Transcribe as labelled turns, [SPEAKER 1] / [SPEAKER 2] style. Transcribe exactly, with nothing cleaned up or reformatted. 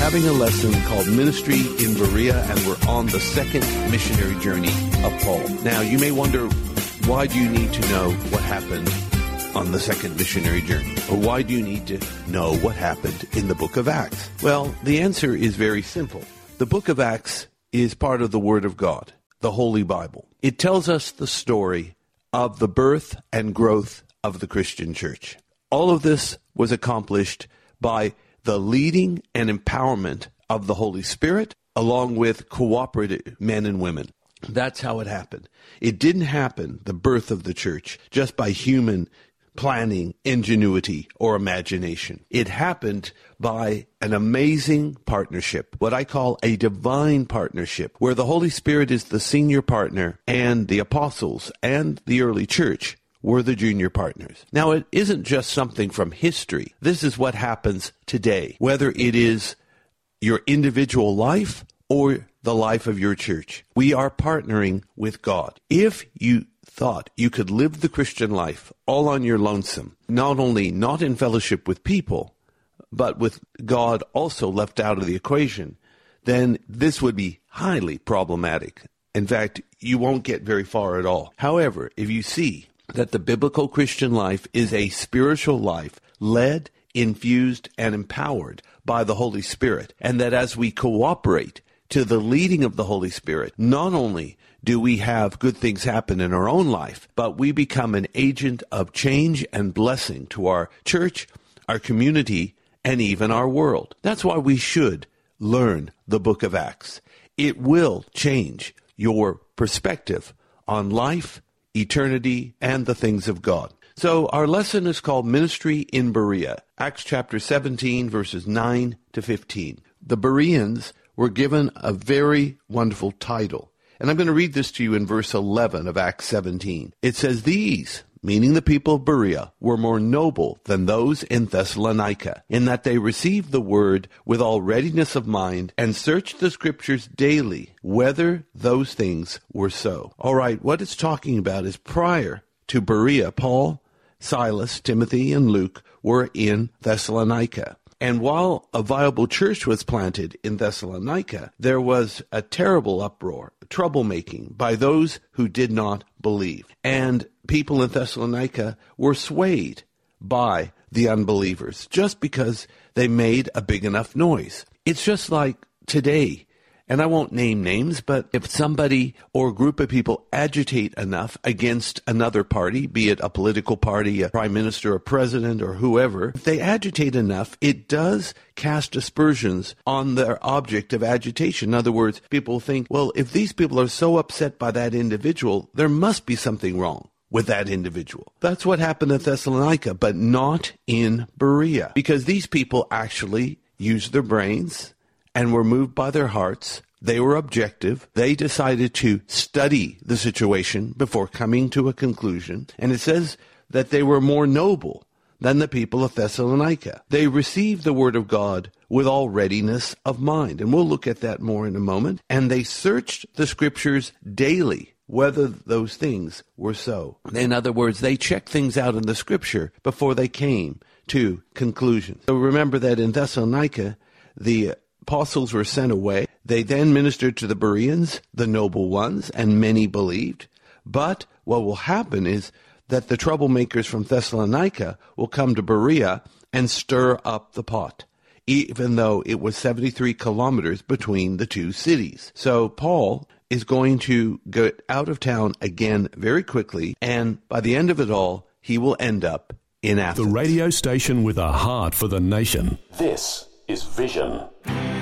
[SPEAKER 1] having a lesson called Ministry in Berea, and we're on the second missionary journey of Paul. Now, you may wonder, why do you need to know what happened on the second missionary journey? Or why do you need to know what happened in the book of Acts? Well, the answer is very simple. The book of Acts is part of the Word of God, the Holy Bible. It tells us the story of the birth and growth of the Christian church. All of this was accomplished by the leading and empowerment of the Holy Spirit, along with cooperative men and women. That's how it happened. It didn't happen, the birth of the church, just by human planning, ingenuity, or imagination. It happened by an amazing partnership, what I call a divine partnership, where the Holy Spirit is the senior partner and the apostles and the early church were the junior partners. Now, it isn't just something from history. This is what happens today, whether it is your individual life or the life of your church. We are partnering with God. If you thought you could live the Christian life all on your lonesome, not only not in fellowship with people, but with God also left out of the equation, then this would be highly problematic. In fact, you won't get very far at all. However, if you see that the biblical Christian life is a spiritual life led, infused, and empowered by the Holy Spirit, and that as we cooperate to the leading of the Holy Spirit, not only do we have good things happen in our own life, but we become an agent of change and blessing to our church, our community, and even our world. That's why we should learn the book of Acts. It will change your perspective on life, eternity, and the things of God. So our lesson is called Ministry in Berea, Acts chapter seventeen, verses nine to fifteen. The Bereans were given a very wonderful title. And I'm going to read this to you in verse eleven of Acts seventeen. It says, "These," meaning the people of Berea, "were more noble than those in Thessalonica, in that they received the word with all readiness of mind, and searched the scriptures daily, whether those things were so." All right, what it's talking about is prior to Berea, Paul, Silas, Timothy, and Luke were in Thessalonica. And while a viable church was planted in Thessalonica, there was a terrible uproar, troublemaking by those who did not believe. And people in Thessalonica were swayed by the unbelievers just because they made a big enough noise. It's just like today, and I won't name names, but if somebody or a group of people agitate enough against another party, be it a political party, a prime minister, a president, or whoever, if they agitate enough, it does cast aspersions on their object of agitation. In other words, people think, well, if these people are so upset by that individual, there must be something wrong with that individual. That's what happened at Thessalonica, but not in Berea, because these people actually used their brains and were moved by their hearts. They were objective. They decided to study the situation before coming to a conclusion. And it says that they were more noble than the people of Thessalonica. They received the word of God with all readiness of mind. And we'll look at that more in a moment. And they searched the scriptures daily, whether those things were so. In other words, they checked things out in the scripture before they came to conclusions. So remember that in Thessalonica, the apostles were sent away. They then ministered to the Bereans, the noble ones, and many believed. But what will happen is that the troublemakers from Thessalonica will come to Berea and stir up the pot, even though it was seventy-three kilometers between the two cities. So Paul is going to get out of town again very quickly, and by the end of it all, he will end up in Athens.
[SPEAKER 2] The radio station with a heart for the nation.
[SPEAKER 3] This is Vision.